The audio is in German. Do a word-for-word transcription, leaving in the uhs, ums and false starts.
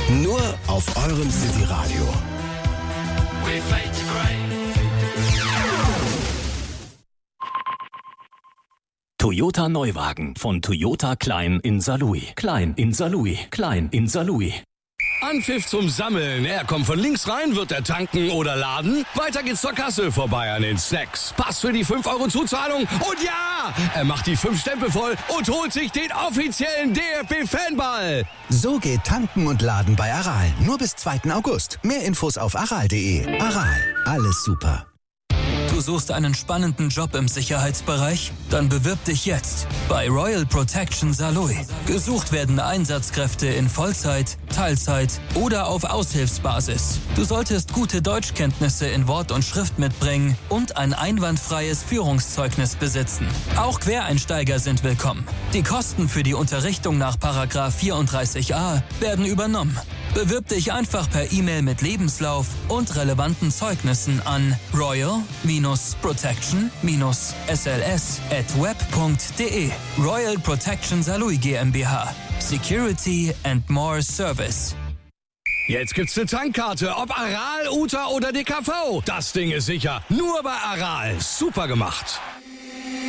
Nur auf eurem City Radio. Toyota Neuwagen von Toyota Klein in Saarlouis. Klein in Saarlouis. Klein in Saarlouis. Anpfiff zum Sammeln. Er kommt von links rein, wird er tanken oder laden. Weiter geht's zur Kasse, vorbei an den Snacks. Pass für die fünf Euro Zuzahlung. Und ja, er macht die fünf Stempel voll und holt sich den offiziellen D F B-Fanball. So geht tanken und laden bei Aral. Nur bis zweiten August. Mehr Infos auf aral punkt de. Aral, alles super. Du suchst einen spannenden Job im Sicherheitsbereich? Dann bewirb dich jetzt bei Royal Protection Saarlouis. Gesucht werden Einsatzkräfte in Vollzeit, Teilzeit oder auf Aushilfsbasis. Du solltest gute Deutschkenntnisse in Wort und Schrift mitbringen und ein einwandfreies Führungszeugnis besitzen. Auch Quereinsteiger sind willkommen. Die Kosten für die Unterrichtung nach Paragraph vierunddreißig a werden übernommen. Bewirb dich einfach per E-Mail mit Lebenslauf und relevanten Zeugnissen an royal-protection S L S at web punkt de. Royal Protection Saarlouis GmbH. Security and more Service. Jetzt gibt's eine Tankkarte, ob Aral, U T A oder D K V. Das Ding ist sicher. Nur bei Aral. Super gemacht.